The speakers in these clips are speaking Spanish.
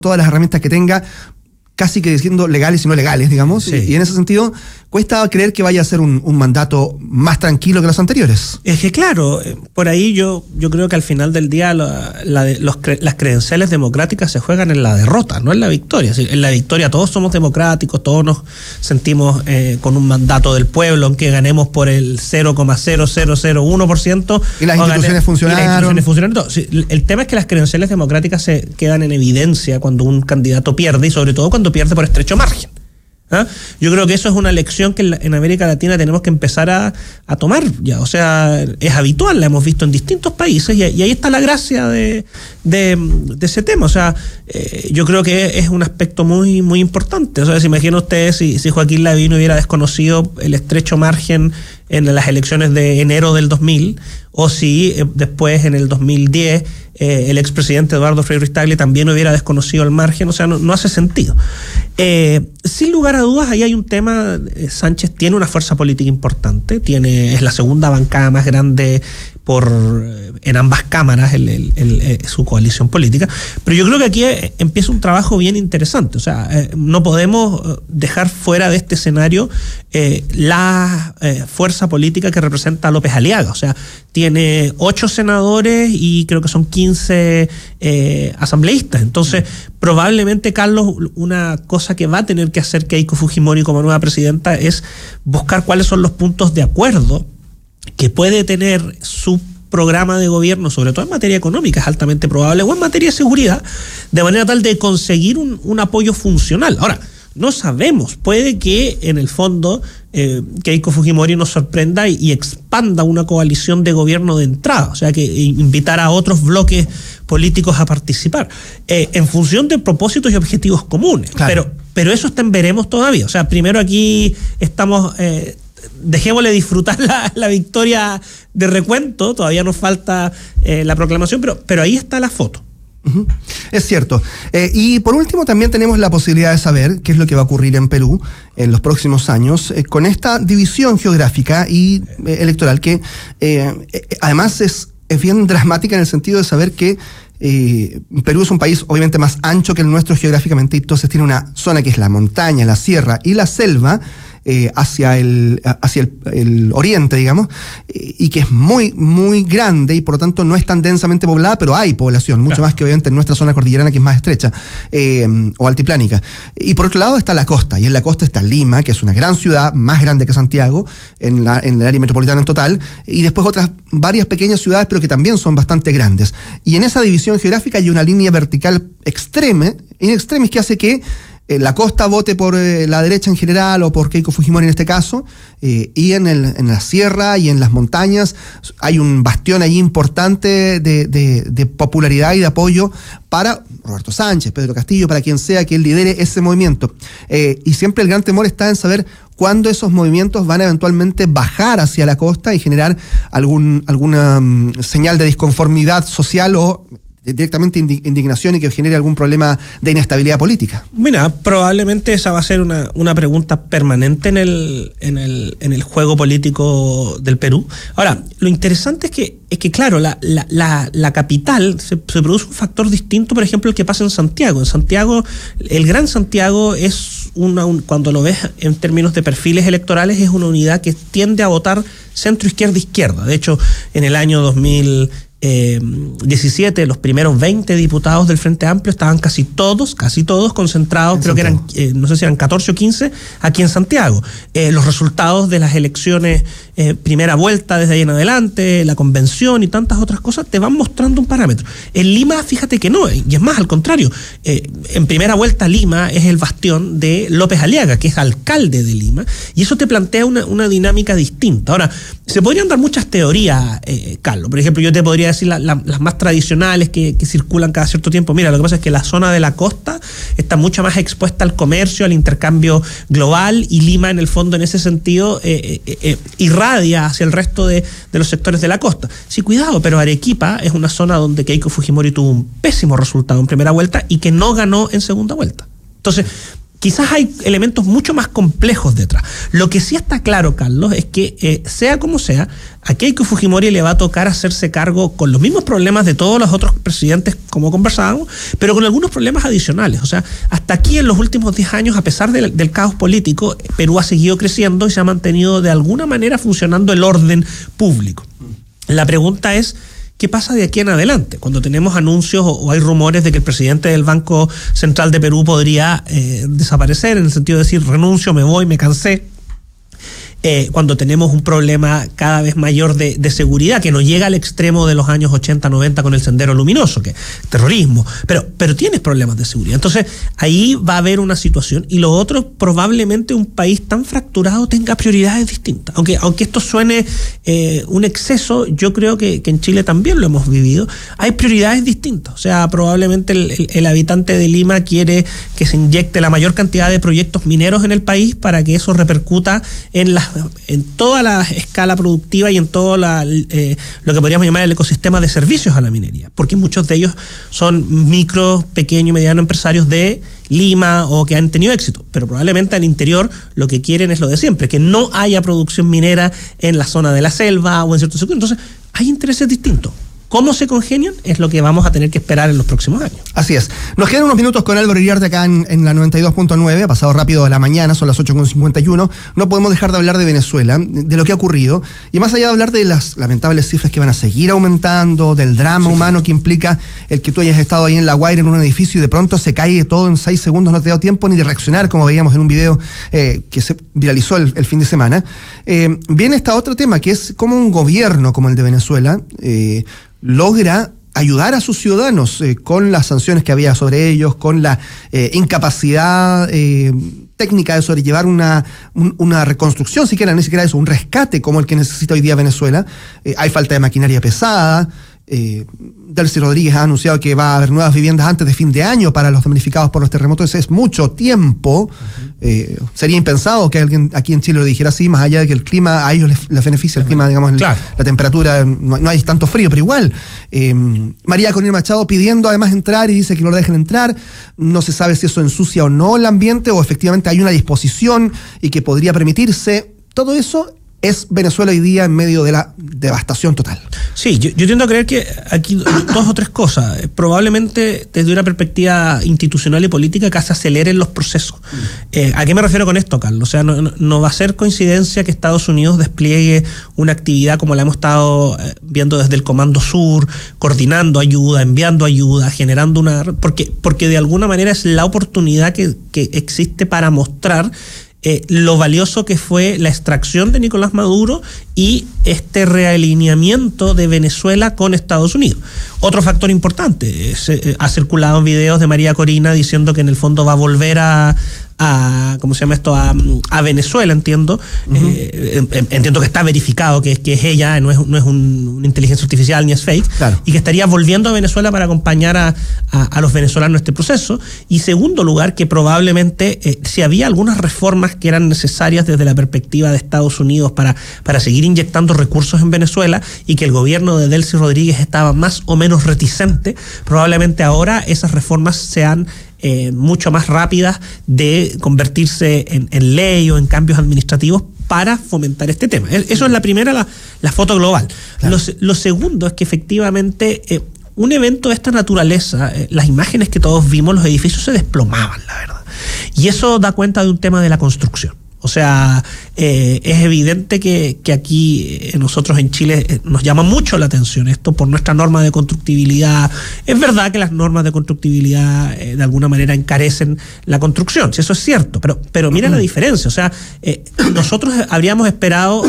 todas las herramientas que tenga, casi que diciendo legales y no legales, digamos, sí. Y en ese sentido cuesta creer que vaya a ser un mandato más tranquilo que los anteriores. Es que claro, por ahí yo creo que al final del día las credenciales democráticas se juegan en la derrota, no en la victoria. En la victoria todos somos democráticos, todos nos sentimos con un mandato del pueblo, aunque ganemos por el 0,0001%. Y las instituciones funcionaron. Sí, el tema es que las credenciales democráticas se quedan en evidencia cuando un candidato pierde, y sobre todo cuando pierde por estrecho margen. ¿Ah? Yo creo que eso es una lección que en América Latina tenemos que empezar a tomar ya. O sea, es habitual, la hemos visto en distintos países, y ahí está la gracia de ese tema. O sea, yo creo que es un aspecto muy, muy importante. O sea, se imagina ustedes si Joaquín Lavín hubiera desconocido el estrecho margen en las elecciones de enero del 2000, o si después en el 2010 el expresidente Eduardo Frei Ruiz-Tagle también hubiera desconocido el margen. O sea, no hace sentido. Sin lugar a dudas, ahí hay un tema. Sánchez tiene una fuerza política importante, es la segunda bancada más grande en ambas cámaras, su coalición política, pero yo creo que aquí empieza un trabajo bien interesante. O sea, no podemos dejar fuera de este escenario la fuerza política que representa a López Aliaga. O sea, tiene 8 senadores y creo que son 15 asambleístas. Entonces, probablemente, Carlos, una cosa que va a tener que hacer Keiko Fujimori como nueva presidenta es buscar cuáles son los puntos de acuerdo que puede tener su programa de gobierno, sobre todo en materia económica, es altamente probable, o en materia de seguridad, de manera tal de conseguir un apoyo funcional. Ahora, no sabemos, puede que en el fondo Keiko Fujimori nos sorprenda y expanda una coalición de gobierno de entrada, o sea, que invitar a otros bloques políticos a participar, en función de propósitos y objetivos comunes. Claro. Pero eso está en veremos todavía. O sea, primero aquí estamos... dejémosle disfrutar la victoria de recuento, todavía nos falta la proclamación, pero ahí está la foto. Uh-huh. Es cierto. Y por último también tenemos la posibilidad de saber qué es lo que va a ocurrir en Perú en los próximos años con esta división geográfica y electoral que además es bien dramática en el sentido de saber que Perú es un país obviamente más ancho que el nuestro geográficamente, y entonces tiene una zona que es la montaña, la sierra y la selva hacia el oriente, digamos, y que es muy, muy grande y por lo tanto no es tan densamente poblada, pero hay población, mucho más que obviamente en nuestra zona cordillerana, que es más estrecha o altiplánica. Y por otro lado está la costa, y en la costa está Lima, que es una gran ciudad, más grande que Santiago, en el área metropolitana en total, y después otras varias pequeñas ciudades, pero que también son bastante grandes. Y en esa división geográfica hay una línea vertical in extremis, que hace que la costa vote por la derecha en general, o por Keiko Fujimori en este caso, y en la sierra y en las montañas hay un bastión allí importante de popularidad y de apoyo para Roberto Sánchez, Pedro Castillo, para quien sea que él lidere ese movimiento. Y siempre el gran temor está en saber cuándo esos movimientos van a eventualmente bajar hacia la costa y generar alguna señal de disconformidad social o directamente indignación, y que genere algún problema de inestabilidad política. Mira, probablemente esa va a ser una pregunta permanente en el juego político del Perú. Ahora, lo interesante es que claro, la capital se produce un factor distinto, por ejemplo, el que pasa en Santiago. En Santiago, el Gran Santiago es cuando lo ves en términos de perfiles electorales, es una unidad que tiende a votar centro, izquierda, izquierda. De hecho, en el año 2017, los primeros 20 diputados del Frente Amplio estaban casi todos concentrados, creo que eran, no sé si eran 14 o 15, aquí en Santiago. Los resultados de las elecciones, primera vuelta desde ahí en adelante, la convención y tantas otras cosas, te van mostrando un parámetro. En Lima, fíjate que no, y es más, al contrario. En primera vuelta, Lima es el bastión de López Aliaga, que es alcalde de Lima, y eso te plantea una dinámica distinta. Ahora, se podrían dar muchas teorías, Carlos. Por ejemplo, yo te podría decir las más tradicionales que circulan cada cierto tiempo. Mira, lo que pasa es que la zona de la costa está mucho más expuesta al comercio, al intercambio global, y Lima, en el fondo, en ese sentido, irradia hacia el resto de los sectores de la costa. Sí, cuidado, pero Arequipa es una zona donde Keiko Fujimori tuvo un pésimo resultado en primera vuelta y que no ganó en segunda vuelta. Entonces, Quizás hay elementos mucho más complejos detrás. Lo que sí está claro, Carlos, es que sea como sea, a Keiko Fujimori le va a tocar hacerse cargo con los mismos problemas de todos los otros presidentes, como conversábamos, pero con algunos problemas adicionales. O sea, hasta aquí en los últimos 10 años, a pesar del caos político, Perú ha seguido creciendo y se ha mantenido de alguna manera funcionando el orden público. La pregunta es, ¿qué pasa de aquí en adelante? Cuando tenemos anuncios o hay rumores de que el presidente del Banco Central de Perú podría desaparecer, en el sentido de decir, renuncio, me voy, me cansé. Cuando tenemos un problema cada vez mayor de seguridad, que no llega al extremo de los años 80, 90 con el Sendero Luminoso, que es terrorismo, pero tienes problemas de seguridad. Entonces, ahí va a haber una situación, y lo otro, probablemente un país tan fracturado tenga prioridades distintas. Aunque esto suene un exceso, yo creo que en Chile también lo hemos vivido, hay prioridades distintas. O sea, probablemente el habitante de Lima quiere que se inyecte la mayor cantidad de proyectos mineros en el país para que eso repercuta en toda la escala productiva y en todo lo que podríamos llamar el ecosistema de servicios a la minería, porque muchos de ellos son micro, pequeño y mediano empresarios de Lima o que han tenido éxito, pero probablemente al interior lo que quieren es lo de siempre, que no haya producción minera en la zona de la selva o en ciertos sectores. Entonces hay intereses distintos. ¿Cómo se congenian? Es lo que vamos a tener que esperar en los próximos años. Así es. Nos quedan unos minutos con Álvaro Iriarte acá en la 92.9, ha pasado rápido de la mañana, son las 8:51. No podemos dejar de hablar de Venezuela, de lo que ha ocurrido, y más allá de hablar de las lamentables cifras que van a seguir aumentando, del drama humano que implica el que tú hayas estado ahí en La Guaira en un edificio y de pronto se cae todo en 6 segundos, no te da tiempo ni de reaccionar, como veíamos en un video que se viralizó el fin de semana. Viene este otro tema, que es cómo un gobierno como el de Venezuela logra ayudar a sus ciudadanos con las sanciones que había sobre ellos, con la incapacidad técnica de sobrellevar una reconstrucción, siquiera ni siquiera eso, un rescate como el que necesita hoy día Venezuela. Hay falta de maquinaria pesada. Delcy Rodríguez ha anunciado que va a haber nuevas viviendas antes de fin de año para los damnificados por los terremotos. Ese es mucho tiempo. Sería impensado que alguien aquí en Chile lo dijera así, más allá de que el clima a ellos les beneficia, el clima, digamos, claro. La temperatura, no hay tanto frío, pero igual. María Corina Machado pidiendo además entrar y dice que no lo dejen entrar. No se sabe si eso ensucia o no el ambiente o efectivamente hay una disposición y que podría permitirse. Todo eso es Venezuela hoy día en medio de la devastación total. Sí, yo tiendo a creer que aquí 2 o 3 cosas. Probablemente desde una perspectiva institucional y política que se aceleren los procesos. ¿A qué me refiero con esto, Carlos? O sea, no va a ser coincidencia que Estados Unidos despliegue una actividad como la hemos estado viendo desde el Comando Sur, coordinando ayuda, enviando ayuda, generando una... Porque de alguna manera es la oportunidad que existe para mostrar lo valioso que fue la extracción de Nicolás Maduro y este realineamiento de Venezuela con Estados Unidos. Otro factor importante, ha circulado videos de María Corina diciendo que en el fondo va a volver a ¿cómo se llama esto? A Venezuela, entiendo. Entiendo que está verificado que es ella, no es una inteligencia artificial ni es fake, claro. Y que estaría volviendo a Venezuela para acompañar a los venezolanos en este proceso. Y segundo lugar, que probablemente si había algunas reformas que eran necesarias desde la perspectiva de Estados Unidos para seguir inyectando recursos en Venezuela y que el gobierno de Delcy Rodríguez estaba más o menos reticente, probablemente ahora esas reformas sean mucho más rápidas de convertirse en ley o en cambios administrativos para fomentar este tema. Eso es la primera, la foto global. Claro. Lo segundo es que efectivamente un evento de esta naturaleza, las imágenes que todos vimos, los edificios se desplomaban, la verdad. Y eso da cuenta de un tema de la construcción. O sea, es evidente que aquí nosotros en Chile nos llama mucho la atención esto por nuestra norma de constructibilidad. Es verdad que las normas de constructibilidad de alguna manera encarecen la construcción, si eso es cierto, pero mira la diferencia. O sea, nosotros habríamos esperado...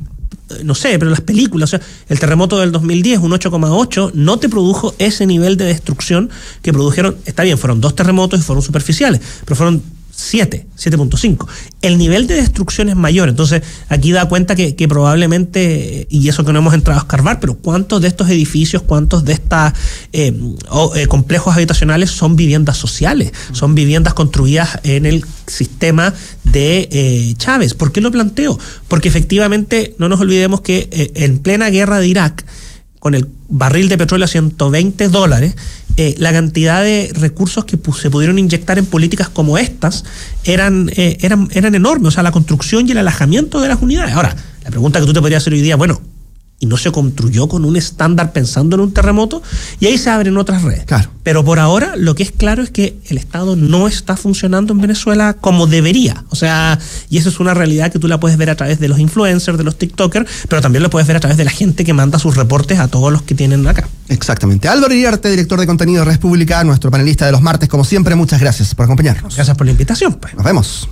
No sé, pero las películas, o sea, el terremoto del 2010, un 8,8, no te produjo ese nivel de destrucción que produjeron. Está bien, fueron 2 terremotos y fueron superficiales, pero fueron 7.5. El nivel de destrucción es mayor, entonces aquí da cuenta que probablemente, y eso que no hemos entrado a escarbar, pero cuántos de estos edificios, cuántos de estos complejos habitacionales son viviendas sociales, son viviendas construidas en el sistema de Chávez. ¿Por qué lo planteo? Porque efectivamente no nos olvidemos que en plena guerra de Irak, con el barril de petróleo a $120, la cantidad de recursos que se pudieron inyectar en políticas como estas eran enormes. O sea, la construcción y el alojamiento de las unidades. Ahora, la pregunta que tú te podrías hacer hoy día, bueno, ¿y no se construyó con un estándar pensando en un terremoto? Y ahí se abren otras redes. Claro. Pero por ahora lo que es claro es que el Estado no está funcionando en Venezuela como debería. O sea, y eso es una realidad que tú la puedes ver a través de los influencers, de los tiktokers, pero también lo puedes ver a través de la gente que manda sus reportes a todos los que tienen acá. Exactamente. Álvaro Iriarte, director de contenido de Red Pública, nuestro panelista de los martes, como siempre, muchas gracias por acompañarnos. Gracias por la invitación. Pues. Nos vemos.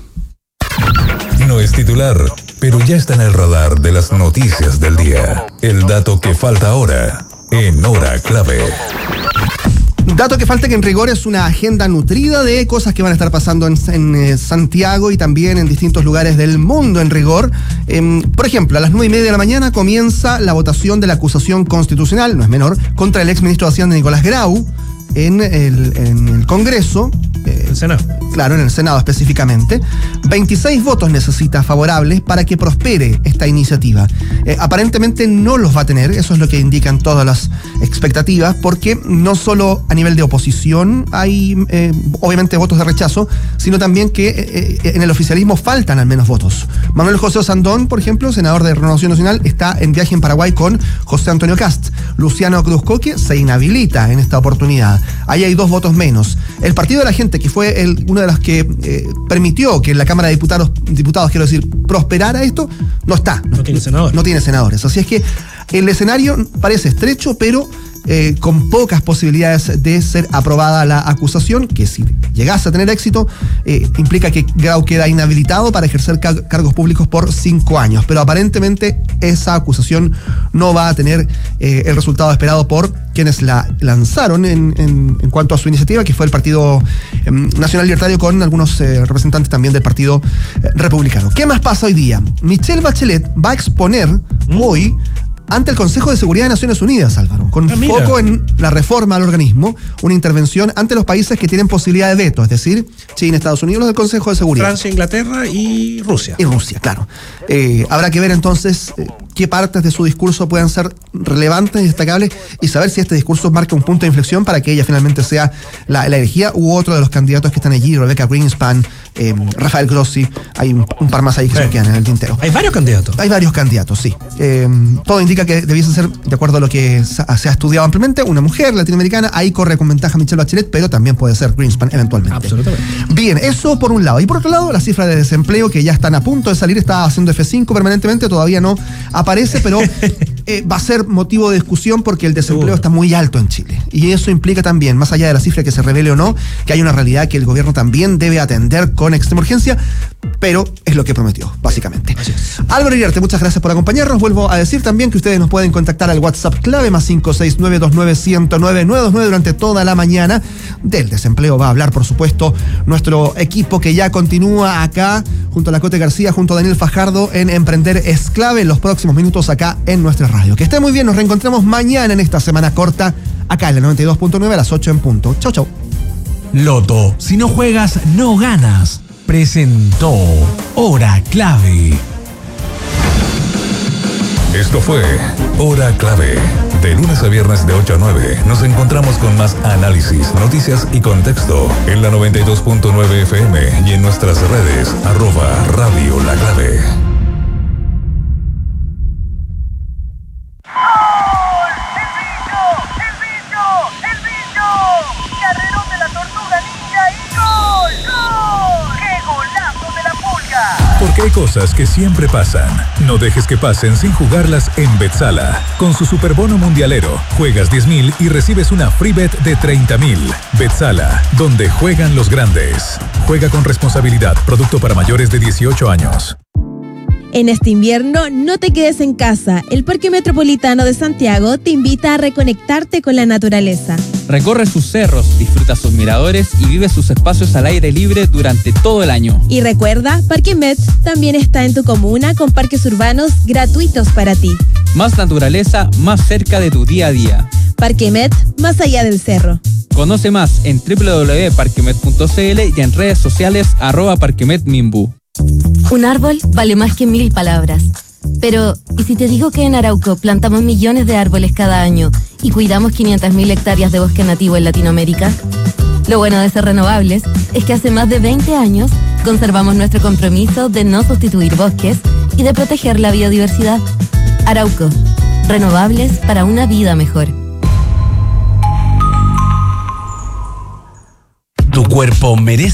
No es titular, pero ya está en el radar de las noticias del día. El dato que falta ahora, en Hora Clave. Dato que falta, que en rigor es una agenda nutrida de cosas que van a estar pasando en Santiago y también en distintos lugares del mundo en rigor. Por ejemplo, a las 9:30 de la mañana comienza la votación de la acusación constitucional, no es menor, contra el exministro de Hacienda Nicolás Grau en el Congreso. El Senado. Claro, en el Senado específicamente. 26 votos necesita favorables para que prospere esta iniciativa. Aparentemente no los va a tener, eso es lo que indican todas las expectativas, porque no solo a nivel de oposición hay obviamente votos de rechazo, sino también que en el oficialismo faltan al menos votos. Manuel José Osandón, por ejemplo, senador de Renovación Nacional, está en viaje en Paraguay con José Antonio Cast. Luciano Cruzcoque se inhabilita en esta oportunidad. Ahí hay 2 votos menos. El Partido de la Gente, que fue uno de los que permitió que en la Cámara de Diputados, quiero decir, prosperara esto, no está. No tiene senadores. No tiene senadores. Así es que el escenario parece estrecho, pero con pocas posibilidades de ser aprobada la acusación, que si llegase a tener éxito, implica que Grau queda inhabilitado para ejercer cargos públicos por 5 años. Pero aparentemente esa acusación no va a tener el resultado esperado por quienes la lanzaron en cuanto a su iniciativa, que fue el Partido Nacional Libertario, con algunos representantes también del Partido Republicano. ¿Qué más pasa hoy día? Michelle Bachelet va a exponer hoy ante el Consejo de Seguridad de Naciones Unidas, Álvaro, con foco en la reforma al organismo, una intervención ante los países que tienen posibilidad de veto, es decir, China, Estados Unidos, los del Consejo de Seguridad. Francia, Inglaterra y Rusia. Y Rusia, claro. Habrá que ver entonces qué partes de su discurso puedan ser relevantes y destacables y saber si este discurso marca un punto de inflexión para que ella finalmente sea la elegida u otro de los candidatos que están allí, Rebecca Greenspan, Rafael Grossi, hay un par más ahí que se quedan en el tintero. Hay varios candidatos. Hay varios candidatos, sí. Todo indica que debiese ser, de acuerdo a lo que se ha estudiado ampliamente, una mujer latinoamericana. Ahí corre con ventaja Michelle Bachelet, pero también puede ser Greenspan eventualmente. Absolutamente. Bien, eso por un lado. Y por otro lado, la cifra de desempleo, que ya están a punto de salir, está haciendo F5 permanentemente, todavía no aparece, pero va a ser motivo de discusión porque el desempleo está muy alto en Chile. Y eso implica también, más allá de la cifra que se revele o no, que hay una realidad que el gobierno también debe atender con extrema urgencia, pero es lo que prometió, básicamente. Álvaro Iriarte, muchas gracias por acompañarnos. Vuelvo a decir también que ustedes nos pueden contactar al WhatsApp clave +56929109929 durante toda la mañana. Del desempleo va a hablar, por supuesto, nuestro equipo que ya continúa acá, junto a la Cote García, junto a Daniel Fajardo, en Emprender es Clave en los próximos minutos acá en nuestra radio. Que esté muy bien, nos reencontramos mañana en esta semana corta, acá en la 92.9 a las 8 en punto. Chau, chau. Loto, si no juegas, no ganas. Presentó Hora Clave. Esto fue Hora Clave. De lunes a viernes de 8 a 9 nos encontramos con más análisis, noticias y contexto en la 92.9 FM y en nuestras redes @Radio La Clave. Porque hay cosas que siempre pasan. No dejes que pasen sin jugarlas en Betsala. Con su superbono mundialero, juegas 10.000 y recibes una free bet de 30.000. Betsala, donde juegan los grandes. Juega con responsabilidad. Producto para mayores de 18 años. En este invierno, no te quedes en casa. El Parque Metropolitano de Santiago te invita a reconectarte con la naturaleza. Recorre sus cerros, disfruta sus miradores y vive sus espacios al aire libre durante todo el año. Y recuerda, Parque Met también está en tu comuna con parques urbanos gratuitos para ti. Más naturaleza, más cerca de tu día a día. Parque Met, más allá del cerro. Conoce más en www.parquemet.cl y en redes sociales @parquemetminbu. Un árbol vale más que 1000 palabras. Pero, ¿y si te digo que en Arauco plantamos millones de árboles cada año y cuidamos 500.000 hectáreas de bosque nativo en Latinoamérica. Lo bueno de ser renovables es que hace más de 20 años conservamos nuestro compromiso de no sustituir bosques y de proteger la biodiversidad. Arauco, renovables para una vida mejor. Tu cuerpo merece